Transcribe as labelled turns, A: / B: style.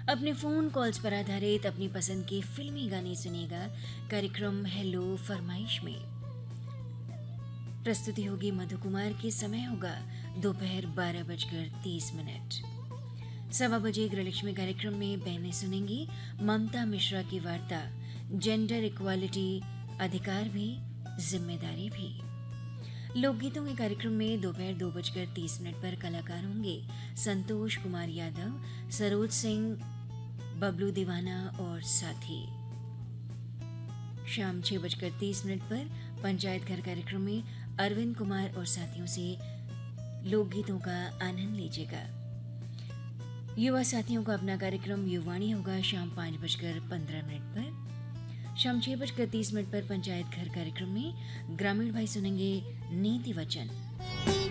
A: अपने phone calls पर आधारित अपनी पसंद के फ़िल्मी गाने सुनिएगा कार्यक्रम हेलो फरमाइश में। प्रस्तुति होगी मधु कुमार की। समय होगा दोपहर 12:30। 1:15 गृहलक्ष्मी कार्यक्रम में बहनें सुनेंगी ममता मिश्रा की वार्ता जेंडर इक्वालिटी, अधिकार भी जिम्मेदारी भी। लोकगीतों के कार्यक्रम में दोपहर 2:30 पर कलाकार होंगे संतोष कुमार यादव, सरोज सिंह, बबलू दीवाना और साथी। शाम 6:30 पर पंचायत घर कार्यक्रम में अरविंद कुमार और साथियों से लोकगीतों का आनंद लीजिएगा। युवा साथियों का अपना कार्यक्रम युवाणी होगा शाम 5:15 पर। शाम 6:30 पर पंचायत घर कार्यक्रम में ग्रामीण भाई सुनेंगे नीति वचन।